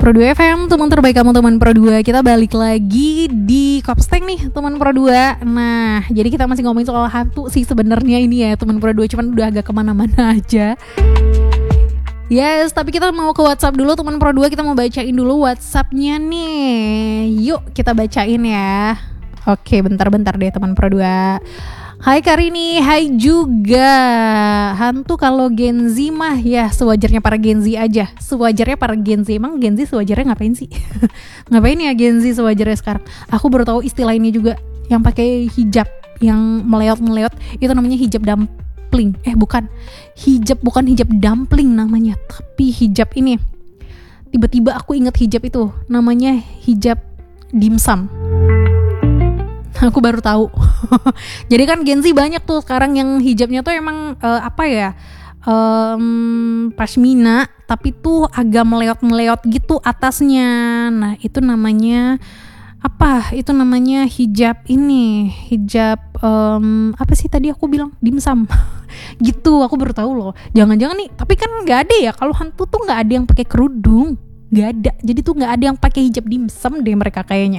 Pro 2 FM, teman terbaik kamu teman Pro 2. Kita balik lagi di Kopsteng nih teman Pro 2. Nah, jadi kita masih ngomongin soal hantu sih sebenarnya ini ya teman Pro 2, cuman udah agak kemana-mana aja. Yes, tapi kita mau ke WhatsApp dulu teman Pro 2. Kita mau bacain dulu WhatsAppnya nih. Yuk kita bacain ya. Oke, bentar-bentar deh teman Pro 2. Hai Karini, hai juga. Hantu kalau Gen Z mah ya sewajarnya para Gen Z aja. Sewajarnya para Gen Z. Emang Gen Z sewajarnya ngapain sih? Ngapain ya Gen Z sewajarnya sekarang? Aku baru tahu istilah ini juga. Yang pakai hijab, yang meleot-meleot, itu namanya hijab dumpling. Bukan hijab dumpling namanya, tapi hijab ini. Tiba-tiba aku ingat hijab itu, namanya hijab dimsum. Aku baru tahu. Jadi kan Gen Z banyak tuh sekarang yang hijabnya tuh emang pashmina, tapi tuh agak meleot-meleot gitu atasnya. Nah itu namanya apa? Itu namanya hijab ini, hijab apa sih tadi aku bilang dimsum. Gitu, aku baru tahu loh. Jangan-jangan nih, tapi kan nggak ada ya. Kalau hantu tuh nggak ada yang pakai kerudung, nggak ada. Jadi tuh nggak ada yang pakai hijab dimsum deh mereka kayaknya.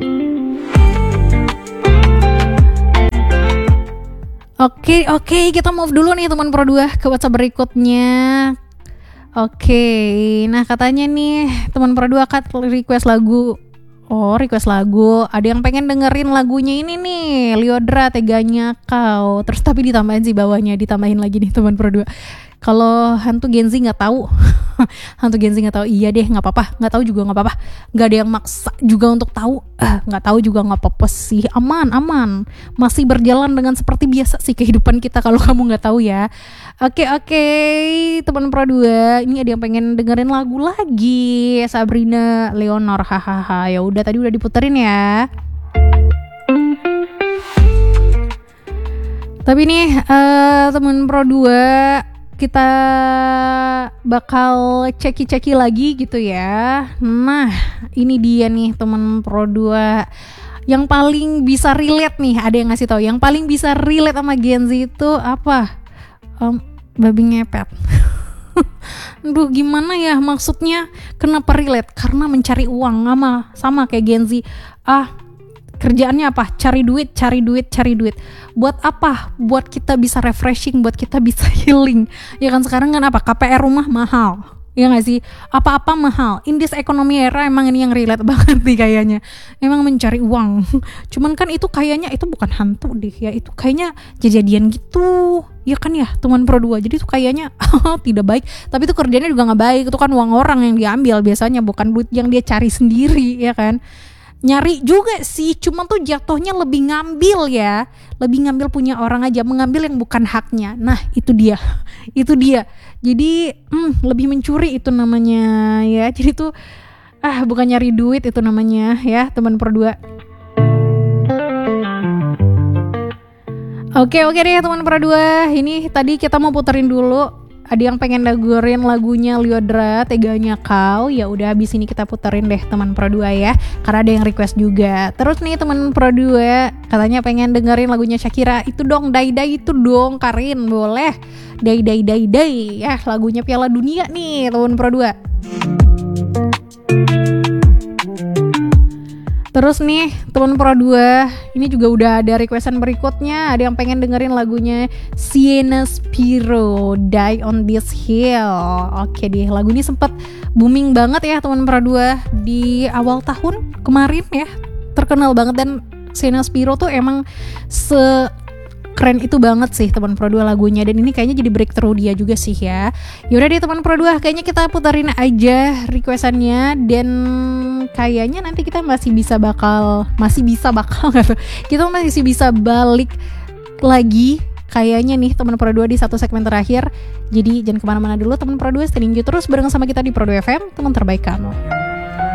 Oke, kita move dulu nih teman Pro 2 ke WhatsApp berikutnya. Oke, nah katanya nih teman Pro 2 request lagu. Request lagu. Ada yang pengen dengerin lagunya ini nih, Lyodra Teganya Kau. Terus tapi ditambahin sih bawahnya, ditambahin lagi nih teman Pro 2. Kalau hantu Gen Z nggak tahu, hantu Gen Z nggak tahu, iya deh nggak apa-apa, nggak tahu juga nggak apa-apa, nggak ada yang maksa juga untuk tahu, nggak tahu juga nggak apa-apa sih, aman, masih berjalan dengan seperti biasa sih kehidupan kita kalau kamu nggak tahu ya. Oke, teman Pro 2, ini ada yang pengen dengerin lagu lagi, Sabrina Leonor, hahaha, ya udah tadi udah diputerin ya. Tapi nih teman Pro 2, kita bakal ceki lagi gitu ya. Nah ini dia nih teman Pro 2 yang paling bisa relate nih. Ada yang ngasih tahu yang paling bisa relate sama Gen Z itu apa? Babi ngepet. Duh gimana ya maksudnya, kenapa relate? Karena mencari uang sama kayak Gen Z. Kerjaannya apa? Cari duit. Buat apa? Buat kita bisa refreshing, buat kita bisa healing. Ya kan sekarang kan apa? KPR rumah mahal. Ya gak sih? Apa-apa mahal. In this economy era emang ini yang relate banget nih kayaknya. Emang mencari uang. Cuman kan itu kayaknya itu bukan hantu deh ya. Itu kayaknya kejadian gitu. Ya kan ya teman Pro 2. Jadi itu kayaknya tidak baik. Tapi itu kerjanya juga gak baik. Itu kan uang orang yang diambil biasanya. Bukan duit yang dia cari sendiri ya kan. Nyari juga sih, cuma tuh jatuhnya lebih ngambil ya, lebih ngambil punya orang aja, mengambil yang bukan haknya. Nah itu dia. Jadi lebih mencuri itu namanya ya. Jadi tuh bukan nyari duit itu namanya ya teman Pro 2. Oke deh teman Pro 2, ini tadi kita mau puterin dulu. Ada yang pengen dengerin lagunya Lyodra Teganya Kau. Ya udah habis ini kita puterin deh teman Pro 2 ya. Karena ada yang request juga. Terus nih teman Pro 2 katanya pengen dengerin lagunya Shakira. Itu dong, Dai itu dong Karin, boleh. Dai. Ya lagunya Piala Dunia nih teman Pro 2. Terus nih teman Pro 2, ini juga udah ada requestan berikutnya. Ada yang pengen dengerin lagunya Sienna Spiro, Die on This Hill. Oke deh, lagu ini sempat booming banget ya teman Pro 2 di awal tahun kemarin ya. Terkenal banget dan Sienna Spiro tuh emang keren itu banget sih teman Pro 2 lagunya, dan ini kayaknya jadi breakthrough dia juga sih ya. Yaudah deh teman Pro 2, kayaknya kita puterin aja requestannya, dan kayaknya nanti kita masih bisa bakal kita masih bisa balik lagi kayaknya nih teman Pro 2 di satu segmen terakhir. Jadi jangan kemana-mana dulu teman Pro 2, stay tuned terus bareng sama kita di Pro 2 FM, teman terbaik kamu.